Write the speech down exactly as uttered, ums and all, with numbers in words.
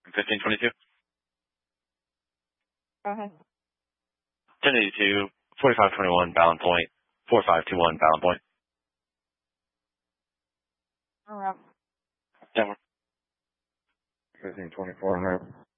fifteen twenty-two. Go ahead. ten eighty-two, forty-five twenty-one, Ballon Point, four five two one, Ballon Point. All right. Denver. fifteen twenty-four,